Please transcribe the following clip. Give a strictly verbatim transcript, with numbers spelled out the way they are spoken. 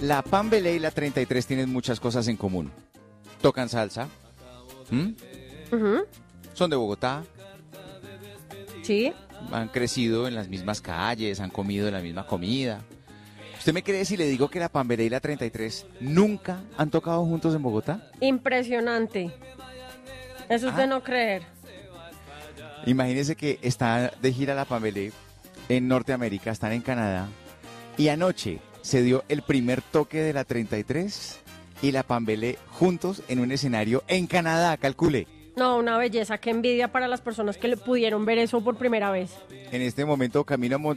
La Pambelé y la treinta y tres tienen muchas cosas en común. Tocan salsa. ¿Mm? Ujú. Son de Bogotá. Sí. Han crecido en las mismas calles, han comido la misma comida. ¿Usted me cree si le digo que la Pambelé y la treinta y tres nunca han tocado juntos en Bogotá? Impresionante. Eso es Ah. de no creer. Imagínese que está de gira la Pambelé en Norteamérica, están en Canadá, y anoche se dio el primer toque de la treinta y tres y la Pambelé juntos en un escenario en Canadá, calcule. No, una belleza, qué envidia para las personas que le pudieron ver eso por primera vez. En este momento camino a Mon-